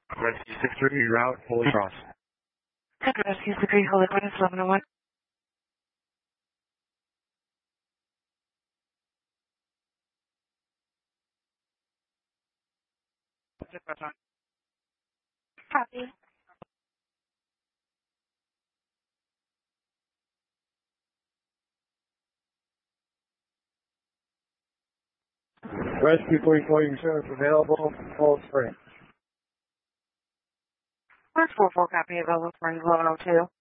Rescue 63, route Holy Cross. Rescue 63, Holy Cross, 1101. Copy. Rescue 44, your service available, Cold Spring. Mark 44, copy, available for 1102.